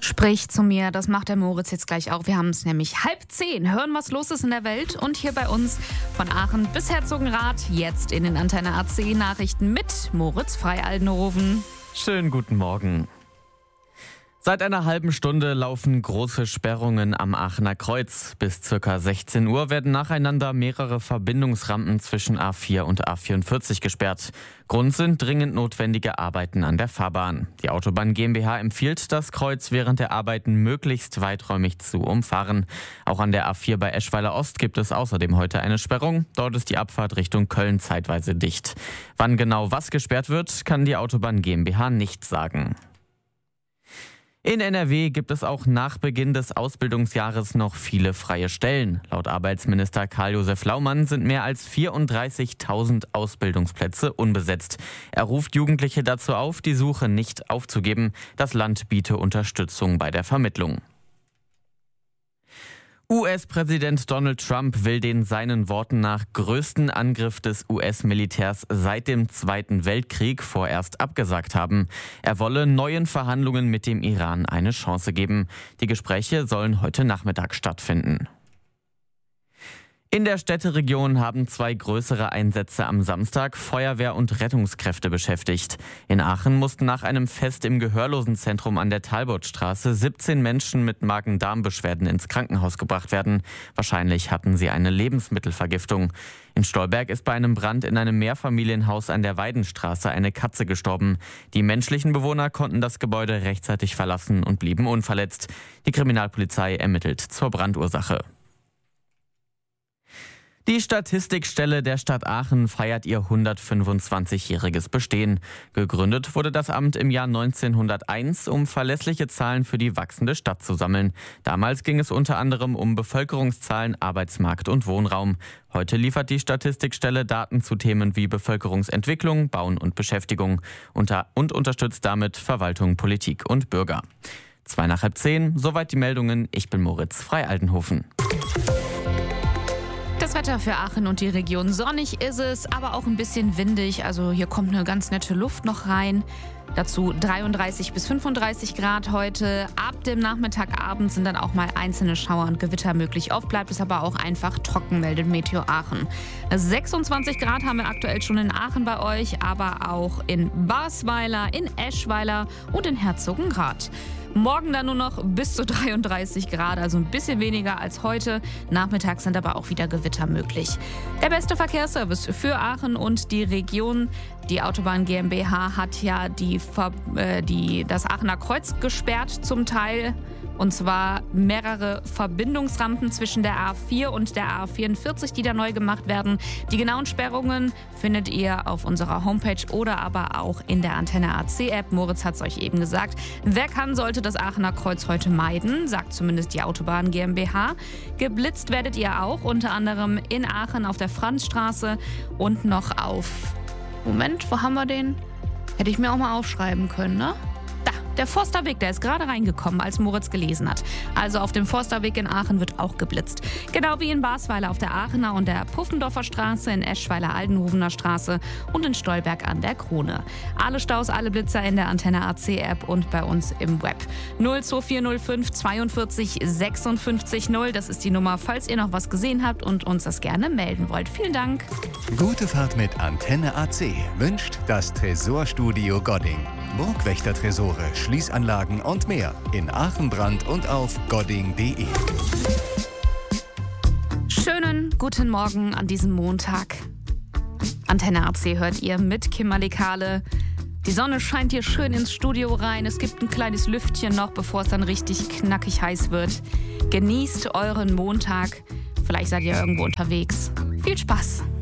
Sprich zu mir, das macht der Moritz jetzt gleich auch. Wir haben es nämlich 9:30. Hören, was los ist in der Welt. Und hier bei uns von Aachen bis Herzogenrath, jetzt in den Antenne AC Nachrichten mit Moritz Freialdenhoven. Schönen guten Morgen. Seit einer halben Stunde laufen große Sperrungen am Aachener Kreuz. Bis ca. 16 Uhr werden nacheinander mehrere Verbindungsrampen zwischen A4 und A44 gesperrt. Grund sind dringend notwendige Arbeiten an der Fahrbahn. Die Autobahn GmbH empfiehlt, das Kreuz während der Arbeiten möglichst weiträumig zu umfahren. Auch an der A4 bei Eschweiler Ost gibt es außerdem heute eine Sperrung. Dort ist die Abfahrt Richtung Köln zeitweise dicht. Wann genau was gesperrt wird, kann die Autobahn GmbH nicht sagen. In NRW gibt es auch nach Beginn des Ausbildungsjahres noch viele freie Stellen. Laut Arbeitsminister Karl-Josef Laumann sind mehr als 34.000 Ausbildungsplätze unbesetzt. Er ruft Jugendliche dazu auf, die Suche nicht aufzugeben. Das Land biete Unterstützung bei der Vermittlung. US-Präsident Donald Trump will den seinen Worten nach größten Angriff des US-Militärs seit dem Zweiten Weltkrieg vorerst abgesagt haben. Er wolle neuen Verhandlungen mit dem Iran eine Chance geben. Die Gespräche sollen heute Nachmittag stattfinden. In der Städteregion haben 2 größere Einsätze am Samstag Feuerwehr und Rettungskräfte beschäftigt. In Aachen mussten nach einem Fest im Gehörlosenzentrum an der Talbotstraße 17 Menschen mit Magen-Darm-Beschwerden ins Krankenhaus gebracht werden. Wahrscheinlich hatten sie eine Lebensmittelvergiftung. In Stolberg ist bei einem Brand in einem Mehrfamilienhaus an der Weidenstraße eine Katze gestorben. Die menschlichen Bewohner konnten das Gebäude rechtzeitig verlassen und blieben unverletzt. Die Kriminalpolizei ermittelt zur Brandursache. Die Statistikstelle der Stadt Aachen feiert ihr 125-jähriges Bestehen. Gegründet wurde das Amt im Jahr 1901, um verlässliche Zahlen für die wachsende Stadt zu sammeln. Damals ging es unter anderem um Bevölkerungszahlen, Arbeitsmarkt und Wohnraum. Heute liefert die Statistikstelle Daten zu Themen wie Bevölkerungsentwicklung, Bauen und Beschäftigung und unterstützt damit Verwaltung, Politik und Bürger. 9:10, soweit die Meldungen. Ich bin Moritz Freialdenhoven. Das Wetter für Aachen und die Region. Sonnig ist es, aber auch ein bisschen windig. Also hier kommt eine ganz nette Luft noch rein. Dazu 33 bis 35 Grad heute. Ab dem Nachmittagabend sind dann auch mal einzelne Schauer und Gewitter möglich. Oft bleibt es aber auch einfach trocken, meldet Meteo Aachen. 26 Grad haben wir aktuell schon in Aachen bei euch, aber auch in Basweiler, in Eschweiler und in Herzogenrath. Morgen dann nur noch bis zu 33 Grad, also ein bisschen weniger als heute. Nachmittags sind aber auch wieder Gewitter möglich. Der beste Verkehrsservice für Aachen und die Region. Die Autobahn GmbH hat ja das Aachener Kreuz gesperrt zum Teil. Und zwar mehrere Verbindungsrampen zwischen der A4 und der A44, die da neu gemacht werden. Die genauen Sperrungen findet ihr auf unserer Homepage oder aber auch in der Antenne AC-App. Moritz hat es euch eben gesagt. Wer kann, sollte das Aachener Kreuz heute meiden, sagt zumindest die Autobahn GmbH. Geblitzt werdet ihr auch, unter anderem in Aachen auf der Franzstraße und noch auf... Moment, wo haben wir den? Hätte ich mir auch mal aufschreiben können, ne? Der Forsterweg, der ist gerade reingekommen, als Moritz gelesen hat. Also auf dem Forsterweg in Aachen wird auch geblitzt. Genau wie in Basweiler auf der Aachener und der Puffendorfer Straße, in Eschweiler-Aldenhovener Straße und in Stolberg an der Krone. Alle Staus, alle Blitzer in der Antenne AC-App und bei uns im Web. 02405 42 56 0, das ist die Nummer, falls ihr noch was gesehen habt und uns das gerne melden wollt. Vielen Dank. Gute Fahrt mit Antenne AC wünscht das Tresorstudio Godding. Burgwächter-Tresore, Schließanlagen und mehr in Aachen-Brand und auf godding.de. Schönen guten Morgen an diesem Montag. Antenne AC hört ihr mit Kimberly Kahle. Die Sonne scheint hier schön ins Studio rein. Es gibt ein kleines Lüftchen noch, bevor es dann richtig knackig heiß wird. Genießt euren Montag. Vielleicht seid ihr irgendwo unterwegs. Viel Spaß!